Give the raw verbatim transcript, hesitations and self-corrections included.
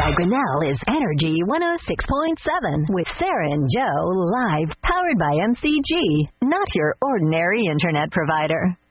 At Grinnell is Energy one oh six point seven with Sarah and Joe live, powered by M C G, not your ordinary internet provider.